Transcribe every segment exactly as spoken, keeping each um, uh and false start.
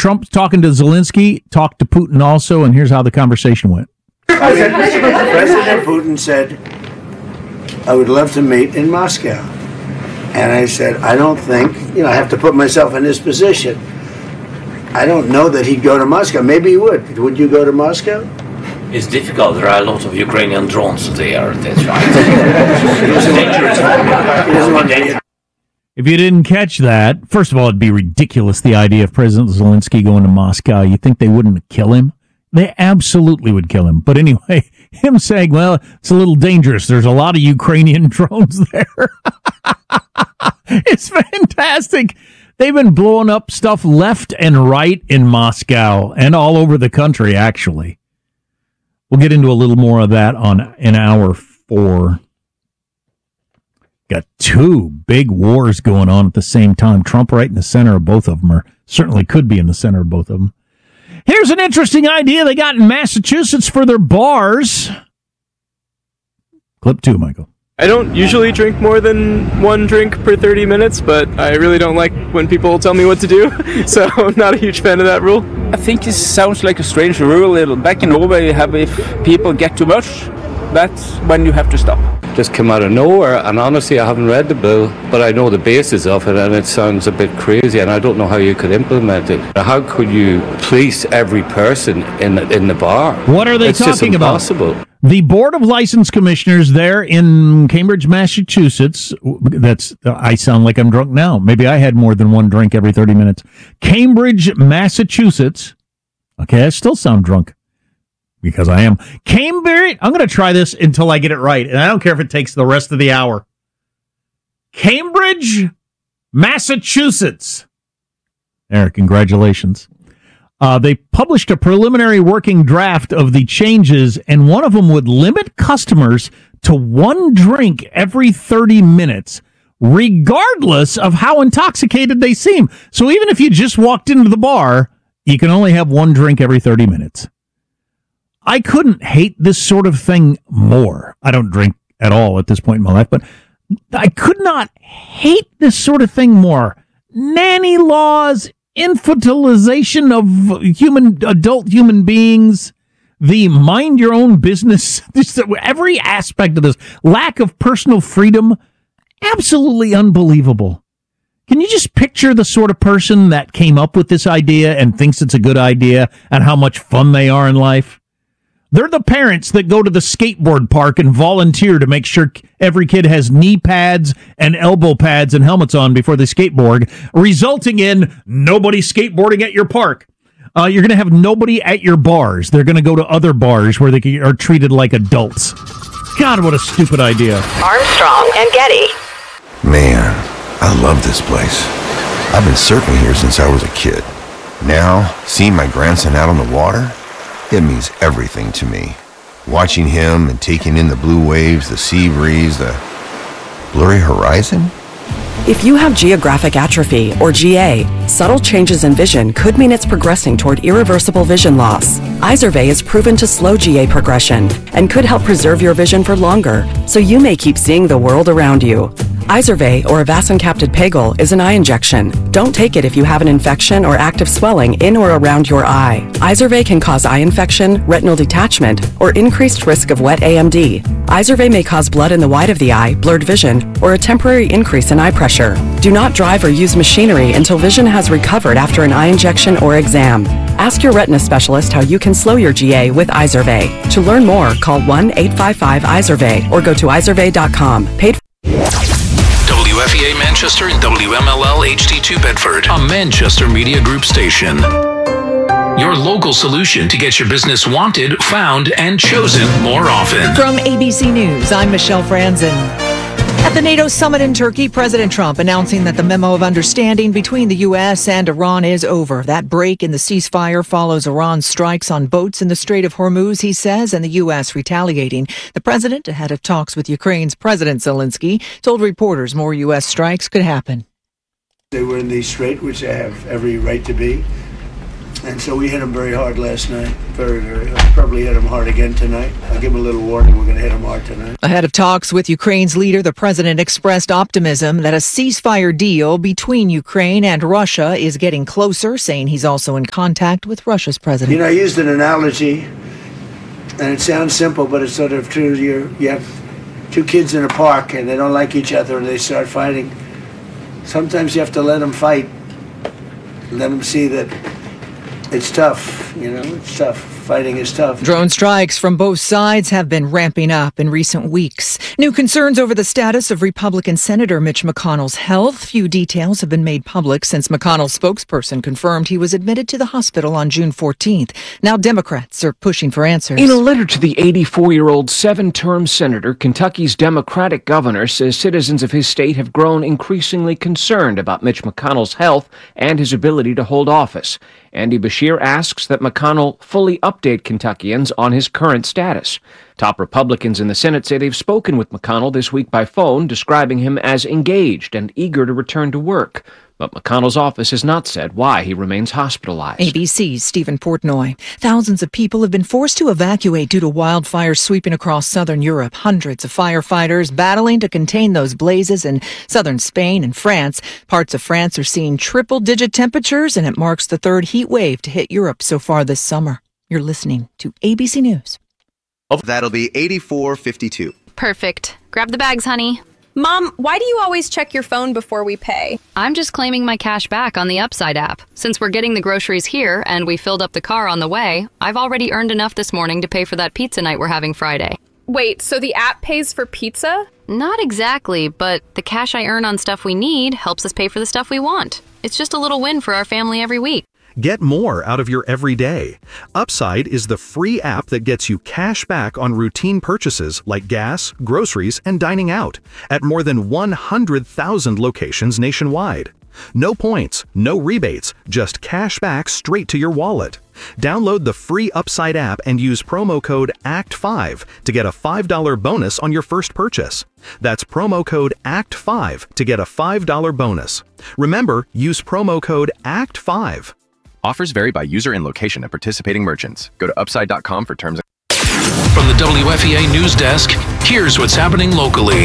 Trump talking to Zelensky, talked to Putin also, and here's how the conversation went. I mean, President Putin said, I would love to meet in Moscow. And I said, I don't think, you know, I have to put myself in his position. I don't know that he'd go to Moscow. Maybe he would. Would you go to Moscow? It's difficult. There are a lot of Ukrainian drones there. That's right. It's dangerous. He doesn't want to. If you didn't catch that, first of all, it'd be ridiculous, the idea of President Zelensky going to Moscow. You think they wouldn't kill him? They absolutely would kill him. But anyway, him saying, well, it's a little dangerous. There's a lot of Ukrainian drones there. It's fantastic. They've been blowing up stuff left and right in Moscow and all over the country, actually. We'll get into a little more of that on in hour four. Got two big wars going on at the same time. Trump right in the center of both of them, or certainly could be in the center of both of them. Here's an interesting idea they got in Massachusetts for their bars. Clip two, Michael. I don't usually drink more than one drink per thirty minutes, but I really don't like when people tell me what to do, so I'm not a huge fan of that rule. I think this sounds like a strange rule. Back in Norway, you have if people get too much, that's when you have to stop. Just come out of nowhere, and honestly, I haven't read the bill, but I know the basis of it, and it sounds a bit crazy, and I don't know how you could implement it. How could you police every person in the, in the bar? What are they it's talking just about? impossible. The Board of License Commissioners there in Cambridge, Massachusetts, that's, I sound like I'm drunk now. Maybe I had more than one drink every thirty minutes. Cambridge, Massachusetts. Okay, I still sound drunk. Because I am. Cambridge, I'm going to try this until I get it right, and I don't care if it takes the rest of the hour. Cambridge, Massachusetts. Eric, congratulations. Uh, they published a preliminary working draft of the changes, and one of them would limit customers to one drink every thirty minutes, regardless of how intoxicated they seem. So even if you just walked into the bar, you can only have one drink every thirty minutes. I couldn't hate this sort of thing more. I don't drink at all at this point in my life, but I could not hate this sort of thing more. Nanny laws, infantilization of human, adult human beings, the mind your own business, just every aspect of this, lack of personal freedom, absolutely unbelievable. Can you just picture the sort of person that came up with this idea and thinks it's a good idea and how much fun they are in life? They're the parents that go to the skateboard park and volunteer to make sure every kid has knee pads and elbow pads and helmets on before they skateboard, resulting in nobody skateboarding at your park. Uh, you're going to have nobody at your bars. They're going to go to other bars where they are treated like adults. God, what a stupid idea. Armstrong and Getty. Man, I love this place. I've been surfing here since I was a kid. Now, seeing my grandson out on the water, it means everything to me. Watching him and taking in the blue waves, the sea breeze, the blurry horizon. If you have geographic atrophy, or G A, subtle changes in vision could mean it's progressing toward irreversible vision loss. Izervay is proven to slow G A progression and could help preserve your vision for longer, so you may keep seeing the world around you. Izervay, or avacincaptad pegol, is an eye injection. Don't take it if you have an infection or active swelling in or around your eye. Izervay can cause eye infection, retinal detachment, or increased risk of wet A M D. Izervay may cause blood in the white of the eye, blurred vision, or a temporary increase in eye pressure. Do not drive or use machinery until vision has recovered after an eye injection or exam. Ask your retina specialist how you can slow your G A with Izervay. To learn more, call one eight five five Izervay or go to izervay dot com. Paid W F E A Manchester and W M L L H D two Bedford, a Manchester Media Group station. Your local solution to get your business wanted, found, and chosen more often. From A B C News, I'm Michelle Franzen. At the NATO summit in Turkey, President Trump announcing that the memo of understanding between the U S and Iran is over. That break in the ceasefire follows Iran's strikes on boats in the Strait of Hormuz, he says, and the U S retaliating. The president, ahead of talks with Ukraine's President Zelensky, told reporters more U S strikes could happen. They were in the strait, which they have every right to be. And so we hit him very hard last night. Very, very hard. Probably hit him hard again tonight. I'll give him a little warning. We're going to hit him hard tonight. Ahead of talks with Ukraine's leader, the president expressed optimism that a ceasefire deal between Ukraine and Russia is getting closer, saying he's also in contact with Russia's president. You know, I used an analogy, and it sounds simple, but it's sort of true. You're, you have two kids in a park, and they don't like each other, and they start fighting. Sometimes you have to let them fight. Let them see that it's tough, you know, it's tough. Fighting is tough. Drone strikes from both sides have been ramping up in recent weeks. New concerns over the status of Republican Senator Mitch McConnell's health. Few details have been made public since McConnell's spokesperson confirmed he was admitted to the hospital on June fourteenth. Now Democrats are pushing for answers. In a letter to the eighty-four-year-old seven-term senator, Kentucky's Democratic governor says citizens of his state have grown increasingly concerned about Mitch McConnell's health and his ability to hold office. Andy Beshear asks that McConnell fully update Kentuckians on his current status. Top Republicans in the Senate say they've spoken with McConnell this week by phone, describing him as engaged and eager to return to work. But McConnell's office has not said why he remains hospitalized. A B C's Stephen Portnoy. Thousands of people have been forced to evacuate due to wildfires sweeping across southern Europe. Hundreds of firefighters battling to contain those blazes in southern Spain and France. Parts of France are seeing triple-digit temperatures, and it marks the third heat wave to hit Europe so far this summer. You're listening to A B C News. That'll be eighty-four fifty-two. Perfect. Grab the bags, honey. Mom, why do you always check your phone before we pay? I'm just claiming my cash back on the Upside app. Since we're getting the groceries here and we filled up the car on the way, I've already earned enough this morning to pay for that pizza night we're having Friday. Wait, so the app pays for pizza? Not exactly, but the cash I earn on stuff we need helps us pay for the stuff we want. It's just a little win for our family every week. Get more out of your everyday. Upside is the free app that gets you cash back on routine purchases like gas, groceries, and dining out at more than one hundred thousand locations nationwide. No points, no rebates, just cash back straight to your wallet. Download the free Upside app and use promo code A C T five to get a five dollars bonus on your first purchase. That's promo code A C T five to get a five dollars bonus. Remember, use promo code A C T five. Offers vary by user and location at participating merchants. Go to upside dot com for terms. From the W F E A News Desk, here's what's happening locally.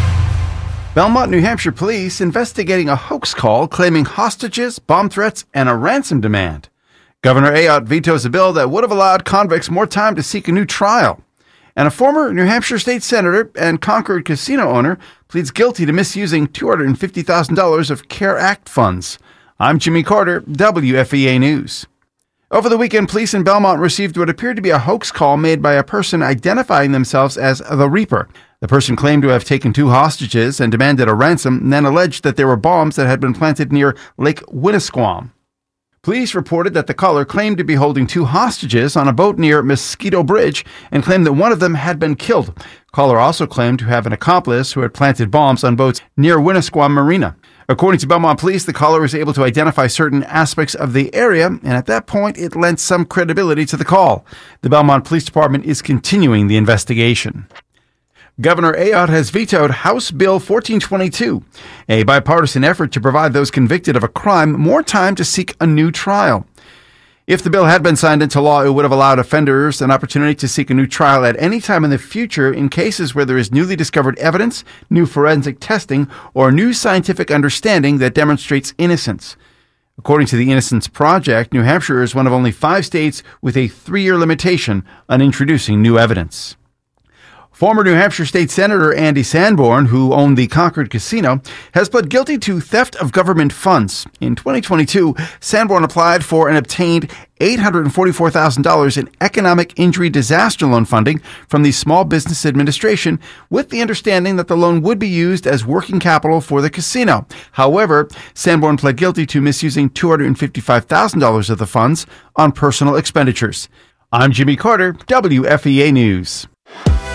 Belmont, New Hampshire police investigating a hoax call claiming hostages, bomb threats, and a ransom demand. Governor Ayotte vetoes a bill that would have allowed convicts more time to seek a new trial. And a former New Hampshire state senator and Concord casino owner pleads guilty to misusing two hundred fifty thousand dollars of CARE Act funds. I'm Jimmy Carter, W F E A News. Over the weekend, police in Belmont received what appeared to be a hoax call made by a person identifying themselves as the Reaper. The person claimed to have taken two hostages and demanded a ransom, and then alleged that there were bombs that had been planted near Lake Winnisquam. Police reported that the caller claimed to be holding two hostages on a boat near Mosquito Bridge and claimed that one of them had been killed. The caller also claimed to have an accomplice who had planted bombs on boats near Winnisquam Marina. According to Belmont Police, the caller was able to identify certain aspects of the area, and at that point, it lent some credibility to the call. The Belmont Police Department is continuing the investigation. Governor Ayotte has vetoed House Bill fourteen twenty-two, a bipartisan effort to provide those convicted of a crime more time to seek a new trial. If the bill had been signed into law, it would have allowed offenders an opportunity to seek a new trial at any time in the future in cases where there is newly discovered evidence, new forensic testing, or new scientific understanding that demonstrates innocence. According to the Innocence Project, New Hampshire is one of only five states with a three-year limitation on introducing new evidence. Former New Hampshire State Senator Andy Sanborn, who owned the Concord Casino, has pled guilty to theft of government funds. In twenty twenty-two, Sanborn applied for and obtained eight hundred forty-four thousand dollars in economic injury disaster loan funding from the Small Business Administration, with the understanding that the loan would be used as working capital for the casino. However, Sanborn pled guilty to misusing two hundred fifty-five thousand dollars of the funds on personal expenditures. I'm Jimmy Carter, W F E A News.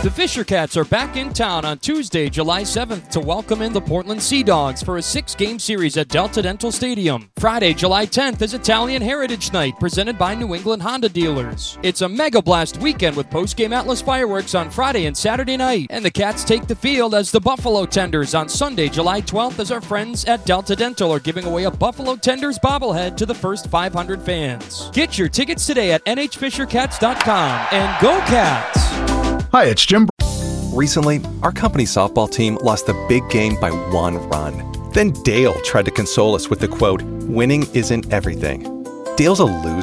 The Fisher Cats are back in town on Tuesday, July seventh to welcome in the Portland Sea Dogs for a six-game series at Delta Dental Stadium. Friday, July tenth is Italian Heritage Night presented by New England Honda Dealers. It's a Mega Blast weekend with post-game Atlas fireworks on Friday and Saturday night. And the Cats take the field as the Buffalo Tenders on Sunday, July twelfth, as our friends at Delta Dental are giving away a Buffalo Tenders bobblehead to the first five hundred fans. Get your tickets today at N H Fisher Cats dot com and go Cats! Hi, it's Jim. Recently, our company softball team lost the big game by one run. Then Dale tried to console us with the quote, "Winning isn't everything." Dale's a loser.